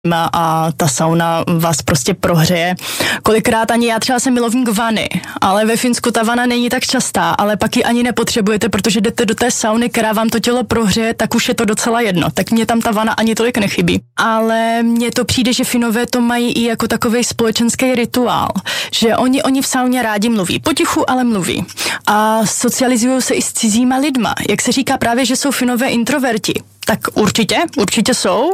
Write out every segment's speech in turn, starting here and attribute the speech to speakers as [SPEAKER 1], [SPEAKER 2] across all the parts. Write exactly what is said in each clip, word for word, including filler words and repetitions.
[SPEAKER 1] a ta sauna vás prostě prohřeje. Kolikrát ani já třeba jsem milovník vany, ale ve Finsku ta vana není tak častá, ale pak ji ani nepotřebujete, protože jdete do té sauny, která vám to tělo prohřeje, tak už je to docela jedno. Tak mě tam ta vana ani tolik nechybí. Ale mně to přijde, že Finové to mají i jako takovej společenský rituál, že oni, oni v sauně rádi mluví. Potichu, ale mluví. A socializují se i s cizíma lidma. Jak se říká právě, že jsou Finové introverti. Tak určitě, určitě jsou,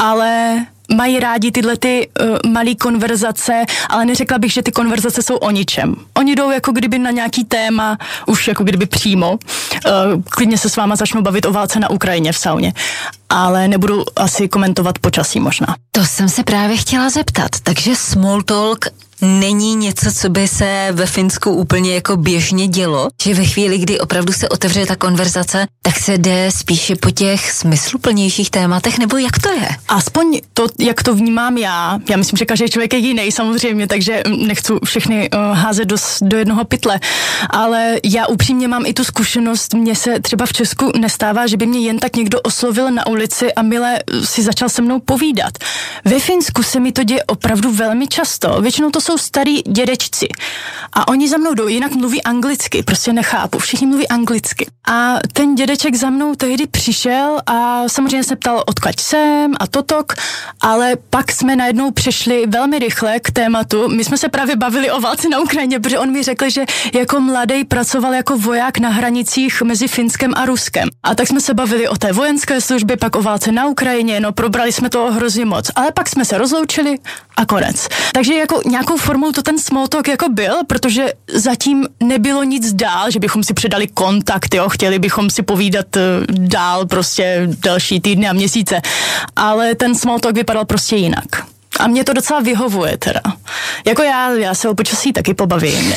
[SPEAKER 1] ale mají rádi tyhle ty uh, malé konverzace, ale neřekla bych, že ty konverzace jsou o ničem. Oni jdou jako kdyby na nějaký téma, už jako kdyby přímo. Uh, klidně se s váma začnou bavit o válce na Ukrajině v sauně, ale nebudu asi komentovat počasí možná.
[SPEAKER 2] To jsem se právě chtěla zeptat, takže small talk není něco, co by se ve Finsku úplně jako běžně dělo, že ve chvíli, kdy opravdu se otevře ta konverzace, tak se jde spíše po těch smysluplnějších tématech, nebo jak to je?
[SPEAKER 1] Aspoň to, jak to vnímám já, já myslím, že každý člověk je jiný samozřejmě, takže nechci všechny uh, házet do, do jednoho pytle, ale já upřímně mám i tu zkušenost, mně se třeba v Česku nestává, že by mě jen tak někdo oslovil na ulici a mile si začal se mnou povídat. Ve Finsku se mi to děje opravdu velmi často, většinou to jsou starý dědečci a oni za mnou jdou, jinak mluví anglicky, prostě nechápu, všichni mluví anglicky. A ten dědeček za mnou tehdy přišel a samozřejmě se ptal, odkud jsem a totok, ale pak jsme najednou přešli velmi rychle k tématu. My jsme se právě bavili o válce na Ukrajině, protože on mi řekl, že jako mladý pracoval jako voják na hranicích mezi Finskem a Ruskem. A tak jsme se bavili o té vojenské službě, pak o válce na Ukrajině, no probrali jsme toho hrozně moc, ale pak jsme se rozloučili a konec. Takže jako nějakou formou to ten small talk jako byl, protože zatím nebylo nic dál, že bychom si předali kontakt, jo, chtěli bychom si povídat dál prostě další týdny a měsíce, ale ten small talk vypadal prostě jinak. A mě to docela vyhovuje teda. Jako já, já se o počasí taky pobavím.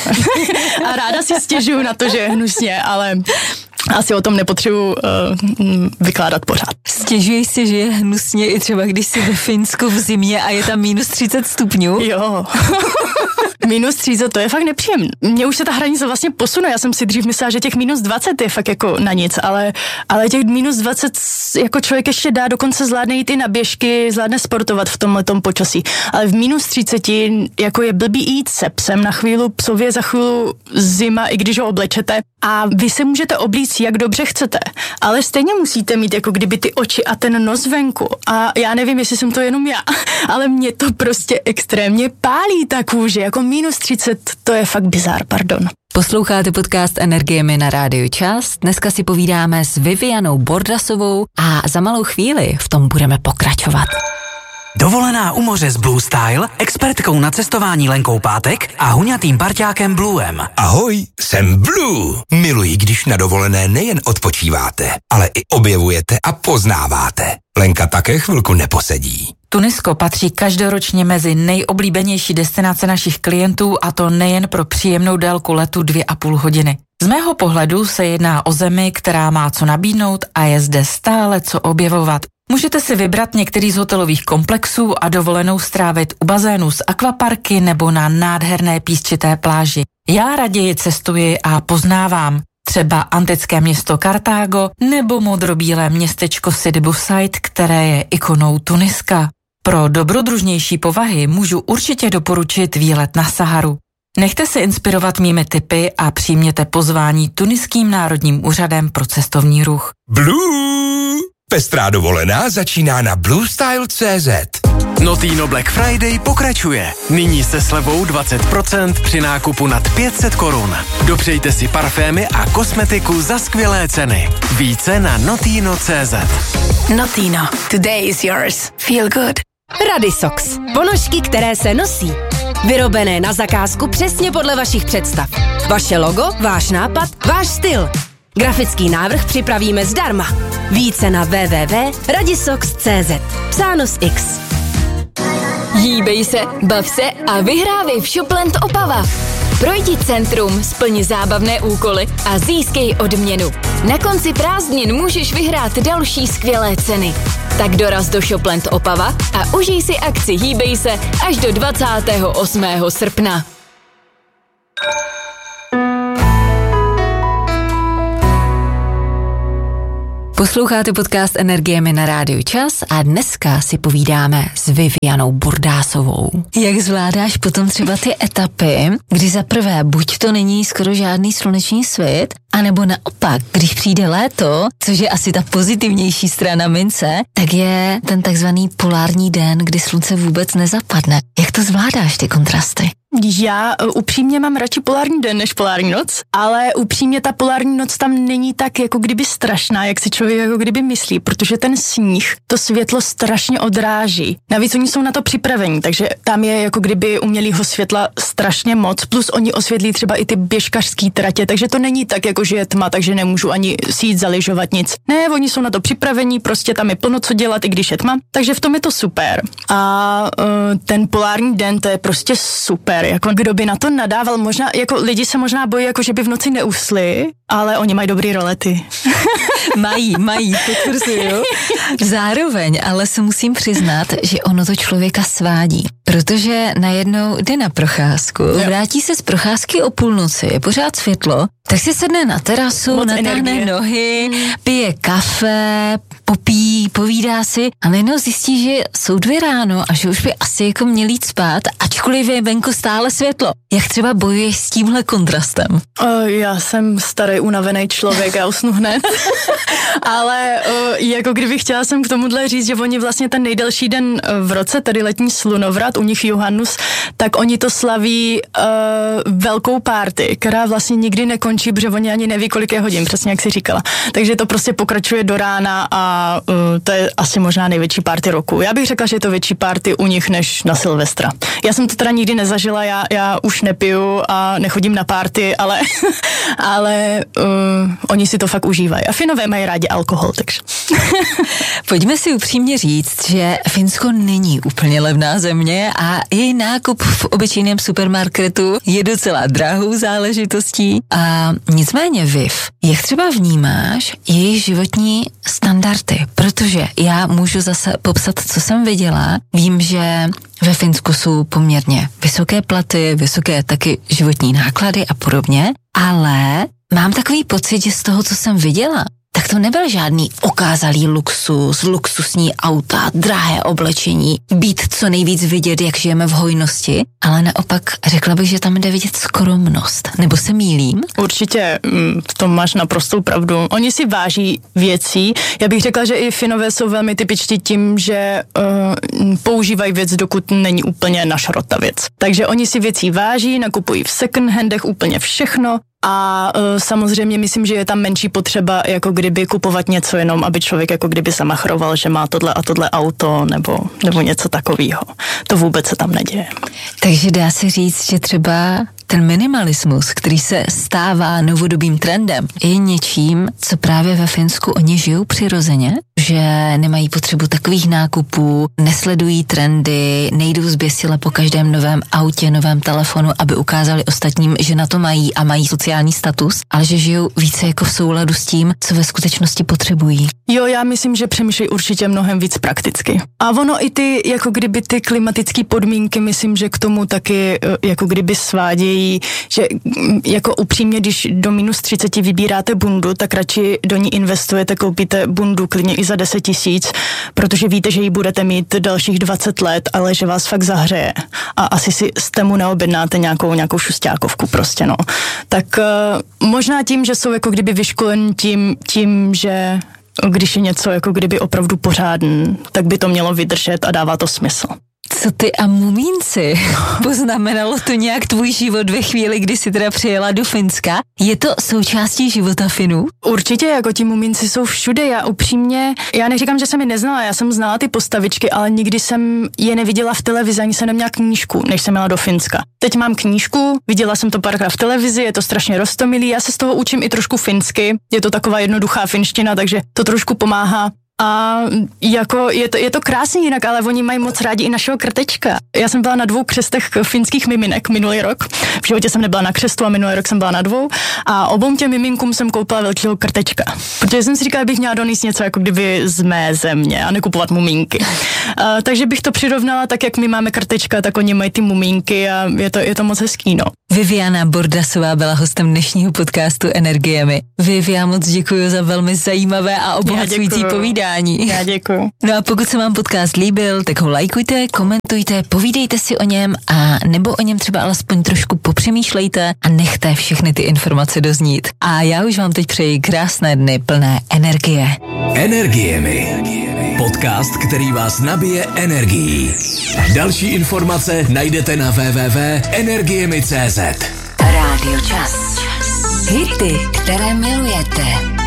[SPEAKER 1] A ráda si stěžuju na to, že je hnusně, ale asi o tom nepotřebuji uh, vykládat pořád.
[SPEAKER 2] Stěžuješ si, že je hnusně i třeba, když jsi ve Finsku v zimě a je tam minus třicet stupňů?
[SPEAKER 1] Jo. Minus třicet, to je fakt nepříjemné. Mně už se ta hranice vlastně posune, já jsem si dřív myslela, že těch minus dvacet je fakt jako na nic, ale, ale těch minus dvacet jako člověk ještě dá, dokonce zvládne jít i na běžky, zvládne sportovat v tomhletom počasí. Ale v minus třiceti jako je blbý jít se psem na chvíli, psově za chvíli zima, i když ho oblečete. A vy se můžete oblíct, jak dobře chcete, ale stejně musíte mít jako kdyby ty oči a ten nos venku. A já nevím, jestli jsem to jenom já, ale mě to prostě extrémně pálí ta kůže, jako minus třicet, to je fakt bizár, pardon.
[SPEAKER 2] Posloucháte podcast Energiemi na Rádiu Čas. Dneska si povídáme s Vivianou Bordasovou a za malou chvíli v tom budeme pokračovat.
[SPEAKER 3] Dovolená u moře s Blue Style, expertkou na cestování Lenkou Pátek a huňatým parťákem Bluem.
[SPEAKER 4] Ahoj, jsem Blue. Miluji, když na dovolené nejen odpočíváte, ale i objevujete a poznáváte. Lenka také chvilku neposedí.
[SPEAKER 5] Tunisko patří každoročně mezi nejoblíbenější destinace našich klientů, a to nejen pro příjemnou délku letu dvě a půl hodiny. Z mého pohledu se jedná o zemi, která má co nabídnout a je zde stále co objevovat. Můžete si vybrat některý z hotelových komplexů a dovolenou strávit u bazénu s akvaparky nebo na nádherné písčité pláži. Já raději cestuji a poznávám. Třeba antické město Kartágo nebo modrobílé městečko Sidi Bou Said, které je ikonou Tuniska. Pro dobrodružnější povahy můžu určitě doporučit výlet na Saharu. Nechte se inspirovat mými tipy a přijměte pozvání Tuniským národním úřadem pro cestovní ruch.
[SPEAKER 4] Blue! Pestrá dovolená začíná na blue style tečka cé zet.
[SPEAKER 6] Notino Black Friday pokračuje. Nyní se slevou dvacet procent při nákupu nad pět set korun. Dopřejte si parfémy a kosmetiku za skvělé ceny. Více na notino tečka cé zet.
[SPEAKER 7] Notino. Today is yours. Feel good.
[SPEAKER 8] Radisox. Ponožky, které se nosí. Vyrobené na zakázku přesně podle vašich představ. Vaše logo, váš nápad, váš styl. Grafický návrh připravíme zdarma. Více na w w w tečka radisox tečka cé zet. Psáno s X.
[SPEAKER 9] Hýbej se, bav se a vyhrávej v Shopland Opava. Projdi centrum, splni zábavné úkoly a získej odměnu. Na konci prázdnin můžeš vyhrát další skvělé ceny. Tak doraz do Shopland Opava a užij si akci Hýbej se až do dvacátého osmého srpna.
[SPEAKER 2] Posloucháte podcast Energiemi na Rádiu Čas a dneska si povídáme s Vivianou Burdásovou. Jak zvládáš potom třeba ty etapy, kdy za prvé buď to není skoro žádný sluneční svit, anebo naopak, když přijde léto, což je asi ta pozitivnější strana mince, tak je ten takzvaný polární den, kdy slunce vůbec nezapadne. Jak to zvládáš, ty kontrasty?
[SPEAKER 1] Já upřímně mám radši polární den než polární noc, ale upřímně ta polární noc tam není tak jako kdyby strašná, jak si člověk jako kdyby myslí, protože ten sníh to světlo strašně odráží. Navíc oni jsou na to připravení, takže tam je jako kdyby umělého světla strašně moc, plus oni osvětlí třeba i ty běžkařský tratě, takže to není tak, jako že je tma, takže nemůžu ani si jít zalyžovat nic. Ne, oni jsou na to připravení, prostě tam je plno co dělat, i když je tma, takže v tom je to super. A uh, ten polární den, to je prostě super. Jako kdo by na to nadával, možná, jako lidi se možná bojí, jako že by v noci neusli, ale oni mají dobrý rolety.
[SPEAKER 2] mají, mají, potvrzuju. Zároveň, ale se musím přiznat, že ono to člověka svádí, protože najednou jde na procházku, jo. vrátí se z procházky o půlnoci, je pořád světlo, tak si sedne na terasu, moc natáhne energie. Nohy, pije kafe, popíjí, povídá si a najednou zjistí, že jsou dvě ráno a že už by asi jako měl jít spát, ačkoliv je venku stále světlo. Jak třeba bojuješ s tímhle kontrastem?
[SPEAKER 1] Uh, já jsem starý unavený člověk a usnu hned. Ale uh, jako kdybych chtěla jsem k tomuhle říct, že oni vlastně ten nejdelší den v roce, tedy letní slunovrat, u nich Johannus, tak oni to slaví uh, velkou party, která vlastně nikdy nekončí, protože oni ani neví, kolik je hodin, přesně jak jsi říkala. Takže to prostě pokračuje do rána a uh, to je asi možná největší party roku. Já bych řekla, že je to větší party u nich než na Silvestra. Já jsem to teda nikdy nezažila, já, já už nepiju a nechodím na party, ale, ale uh, oni si to fakt užívají. A Finové mají rádi alkohol, takže.
[SPEAKER 2] Pojďme si upřímně říct, že Finsko není úplně levná země a její nákup v obyčejném supermarketu je docela drahou záležitostí. A nicméně Viv, jak třeba vnímáš její životní standardy? Protože já můžu zase popsat, co jsem viděla. Vím, že ve Finsku jsou poměrně vysoké platy, vysoké taky životní náklady a podobně, ale mám takový pocit, že z toho, co jsem viděla, tak to nebyl žádný okázalý luxus, luxusní auta, drahé oblečení, být co nejvíc vidět, jak žijeme v hojnosti, ale naopak řekla bych, že tam jde vidět skromnost. Nebo se mýlím?
[SPEAKER 1] Určitě, v tom máš naprostou pravdu. Oni si váží věcí. Já bych řekla, že i Finové jsou velmi typičtí tím, že uh, používají věc, dokud není úplně na šrot ta věc. Takže oni si věcí váží, nakupují v second handech úplně všechno. A uh, samozřejmě myslím, že je tam menší potřeba jako kdyby kupovat něco jenom, aby člověk jako kdyby se machroval, že má tohle a tohle auto nebo, nebo něco takového. To vůbec se tam neděje.
[SPEAKER 2] Takže dá se říct, že třeba ten minimalismus, který se stává novodobým trendem, je něčím, co právě ve Finsku oni žijou přirozeně, že nemají potřebu takových nákupů, nesledují trendy, nejdou zběsile po každém novém autě, novém telefonu, aby ukázali ostatním, že na to mají a mají sociální status, ale že žijou více jako v souladu s tím, co ve skutečnosti potřebují.
[SPEAKER 1] Jo, já myslím, že přemýšlí určitě mnohem víc prakticky. A ono i ty, jako kdyby ty klimatické podmínky, myslím, že k tomu taky jako kdyby svádějí, že jako upřímně, když do minus třicet vybíráte bundu, tak radši do ní investujete, koupíte bundu klidně i za deset tisíc, protože víte, že ji budete mít dalších dvacet let, ale že vás fakt zahřeje. A asi si z tému neobjednáte nějakou, nějakou šustákovku prostě, no. Tak uh, možná tím, že jsou jako kdyby vyškolení tím, tím, že když je něco jako kdyby opravdu pořádný, tak by to mělo vydržet a dává to smysl.
[SPEAKER 2] Co ty a mumínci? Poznamenalo to nějak tvůj život ve chvíli, kdy jsi teda přijela do Finska? Je to součástí života Finů?
[SPEAKER 1] Určitě, jako ti mumínci jsou všude. Já upřímně, já neříkám, že jsem je neznala, já jsem znala ty postavičky, ale nikdy jsem je neviděla v televizi, ani jsem neměla knížku, než jsem jela do Finska. Teď mám knížku, viděla jsem to párkrát v televizi, je to strašně roztomilý, já se z toho učím i trošku finsky, je to taková jednoduchá finština, takže to trošku pomáhá. A jako je to, je to krásný jinak, ale oni mají moc rádi i našeho krtečka. Já jsem byla na dvou křestech finských miminek minulý rok. V životě jsem nebyla na křestu a minulý rok jsem byla na dvou. A obou těm miminkům jsem koupila velkého krtečka. Protože jsem si říkala, bych měla donést něco jako kdyby z mé země a nekupovat mumínky. A, takže bych to přirovnala tak, jak my máme krtečka, tak oni mají ty mumínky a je to, je to moc hezký, no.
[SPEAKER 2] Viviana Bordasová byla hostem dnešního podcastu Energiemi. Vivi, já moc děkuji za velmi zajímavé a obohacující povídání.
[SPEAKER 1] Já děkuji.
[SPEAKER 2] No a pokud se vám podcast líbil, tak ho lajkujte, komentujte, povídejte si o něm a nebo o něm třeba alespoň trošku popřemýšlejte a nechte všechny ty informace doznít. A já už vám teď přeji krásné dny plné energie.
[SPEAKER 10] Energiemi. Podcast, který vás nabije energií. Další informace najdete na w w w tečka energiemi tečka cé zet.
[SPEAKER 2] Rádio Čas. Hity, které milujete.